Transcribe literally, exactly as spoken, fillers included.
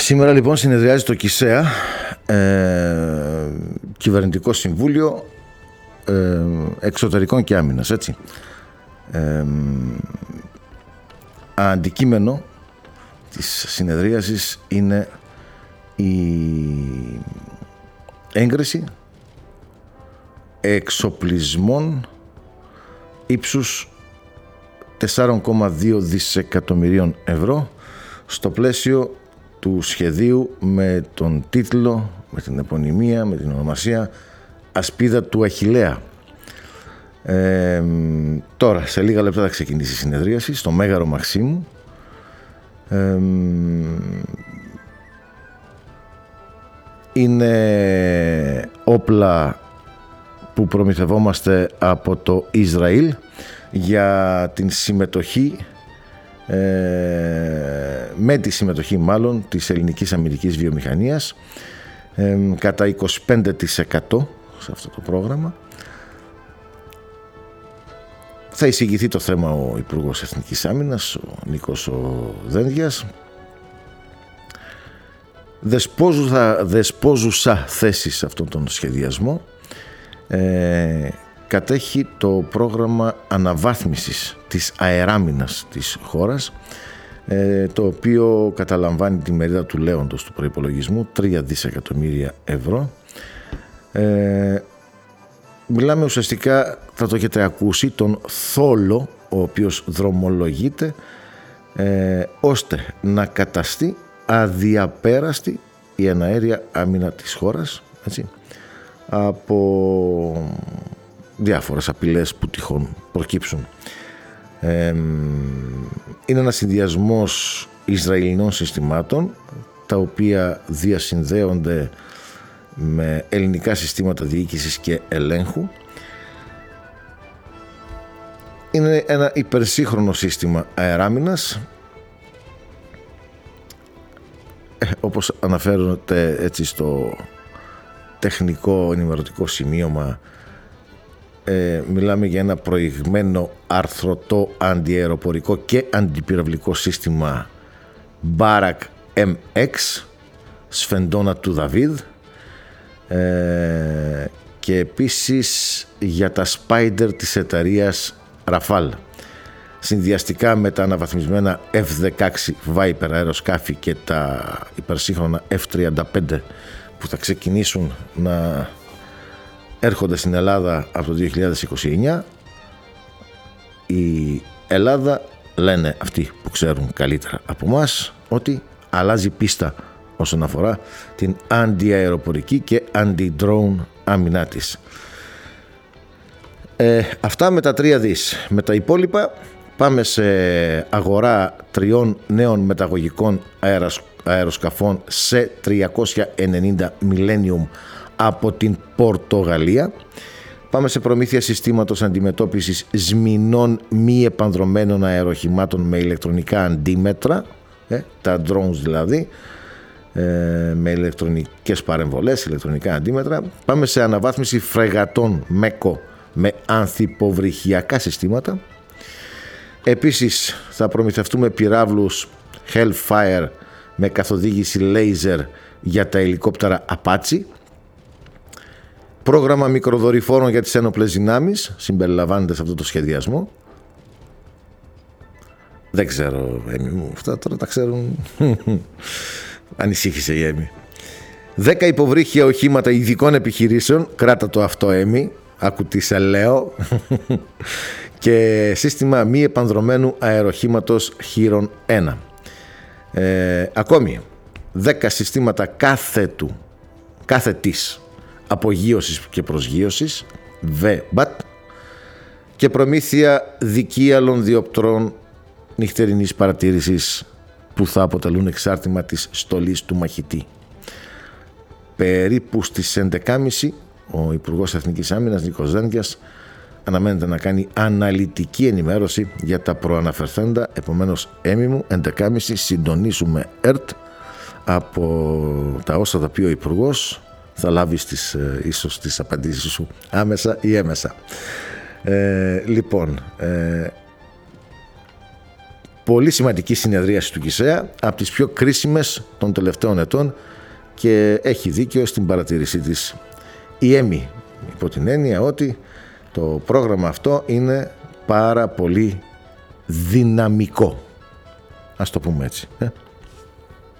Σήμερα λοιπόν συνεδριάζει το ΚΙΣΕΑ, ε, Κυβερνητικό Συμβούλιο ε, Εξωτερικών και Άμυνας, έτσι. Ε, αντικείμενο της συνεδρίασης είναι η έγκριση εξοπλισμών ύψους τέσσερα κόμμα δύο δισεκατομμυρίων ευρώ στο πλαίσιο του σχεδίου με τον τίτλο, με την επωνυμία, με την ονομασία Ασπίδα του Αχιλλέα. Ε, τώρα, σε λίγα λεπτά θα ξεκινήσει η συνεδρίαση στο Μέγαρο Μαξίμου. Ε, είναι όπλα που προμηθευόμαστε από το Ισραήλ για την συμμετοχή Ε, με τη συμμετοχή μάλλον της ελληνικής αμυντικής βιομηχανίας ε, κατά είκοσι πέντε τοις εκατό σε αυτό το πρόγραμμα. Θα εισηγηθεί το θέμα ο Υπουργός Εθνικής Άμυνας, ο Νίκος ο Δένδιας. Δεσπόζουσα, δεσπόζουσα θέση σε αυτόν τον σχεδιασμό ε, κατέχει το πρόγραμμα αναβάθμισης της αεράμινας της χώρας, το οποίο καταλαμβάνει τη μερίδα του λέοντος του προϋπολογισμού, τρία δισεκατομμύρια ευρώ. Ε, μιλάμε ουσιαστικά, θα το έχετε ακούσει, τον θόλο ο οποίος δρομολογείται ε, ώστε να καταστεί αδιαπέραστη η εναέρια άμυνα της χώρας, έτσι, από διάφορες απειλές που τυχόν προκύψουν. Ε, είναι ένας συνδυασμός Ισραηλινών συστημάτων, τα οποία διασυνδέονται με ελληνικά συστήματα διοίκησης και ελέγχου. Είναι ένα υπερσύγχρονο σύστημα αεράμινας, ε, όπως αναφέρονται έτσι στο τεχνικό ενημερωτικό σημείωμα. Ε, μιλάμε για ένα προηγμένο αρθρωτό αντιαεροπορικό και αντιπυραυλικό σύστημα Barak εμ εξ, σφεντόνα του Δαβίδ, ε, και επίσης για τα Spider της εταιρείας Rafale, συνδυαστικά με τα αναβαθμισμένα εφ δεκαέξι Viper αεροσκάφη και τα υπερσύγχρονα εφ τριάντα πέντε που θα ξεκινήσουν να έρχονται στην Ελλάδα από το δύο χιλιάδες είκοσι εννιά. Η Ελλάδα, λένε αυτοί που ξέρουν καλύτερα από μας, ότι αλλάζει πίστα όσον αφορά την αντιαεροπορική και αντι-drone άμυνά της. Ε, αυτά με τα τρία δις. Με τα υπόλοιπα πάμε σε αγορά τριών νέων μεταγωγικών αεροσκαφών σε τριακόσια ενενήντα Millennium από την Πορτογαλία. Πάμε σε προμήθεια συστήματος αντιμετώπισης σμηνών μη επανδρωμένων αεροχημάτων με ηλεκτρονικά αντίμετρα, ε, τα drones δηλαδή, ε, με ηλεκτρονικές παρεμβολές, ηλεκτρονικά αντίμετρα. Πάμε σε αναβάθμιση φρεγατών ΜΕΚΟ με ανθυποβρυχιακά συστήματα. Επίσης θα προμηθευτούμε πυράβλους Hellfire με καθοδήγηση laser για τα ελικόπτερα Apache. Πρόγραμμα μικροδορυφόρων για τις ένοπλες δυνάμεις συμπεριλαμβάνεται σε αυτό το σχεδιασμό. Δεν ξέρω, Έμι μου, αυτά τώρα τα ξέρουν. Ανησύχησε η Έμι. Δέκα υποβρύχια οχήματα ειδικών επιχειρήσεων, κράτα το αυτό Έμι, άκου τι σε λέω. Και σύστημα μη επανδρωμένου αεροχήματος Χείρον ένα. Ε, ακόμη δέκα συστήματα κάθετου, κάθετης απογείωσης και προσγείωσης βι μπατ και προμήθεια δικίαλων διοπτρών νυχτερινής παρατήρησης που θα αποτελούν εξάρτημα της στολής του μαχητή. Περίπου στις έντεκα και μισή ο Υπουργός Εθνικής Άμυνας Νίκος Δένδιας αναμένεται να κάνει αναλυτική ενημέρωση για τα προαναφερθέντα. Επομένως, Έμι μου, έντεκα και μισή συντονίσουμε ΕΡΤ. Από τα όσα θα πει ο Υπουργός θα λάβεις τις, ίσως τις απαντήσεις σου άμεσα ή έμεσα. Ε, λοιπόν, ε, πολύ σημαντική συνεδρίαση του ΚΙΣΕΑ, από τις πιο κρίσιμες των τελευταίων ετών, και έχει δίκιο στην παρατήρησή της η ΕΜΗ, υπό την έννοια ότι το πρόγραμμα αυτό είναι πάρα πολύ δυναμικό. Ας το πούμε έτσι. Ε.